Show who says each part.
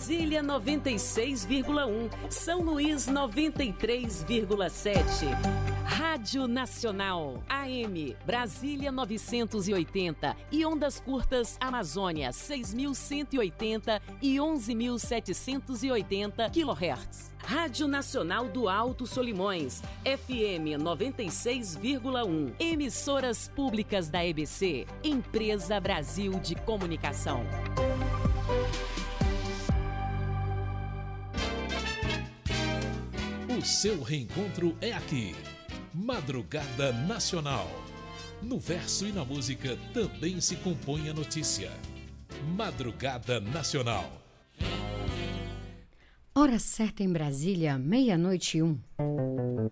Speaker 1: Brasília 96,1, São Luís 93,7. Rádio Nacional, AM, Brasília 980 e ondas curtas Amazônia 6.180 e 11.780 kHz. Rádio Nacional do Alto Solimões, FM 96,1. Emissoras públicas da EBC, Empresa Brasil de Comunicação.
Speaker 2: O seu reencontro é aqui. Madrugada Nacional. No verso e na música também se compõe a notícia. Madrugada Nacional.
Speaker 3: Hora certa em Brasília, 00:01.